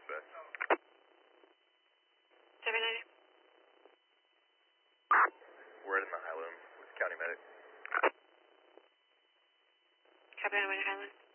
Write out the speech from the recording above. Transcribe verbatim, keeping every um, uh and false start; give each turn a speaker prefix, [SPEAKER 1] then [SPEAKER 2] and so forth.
[SPEAKER 1] Bay.
[SPEAKER 2] seven ninety.
[SPEAKER 1] We're in the Highland with County Medic.
[SPEAKER 2] Copy on the way to Highland.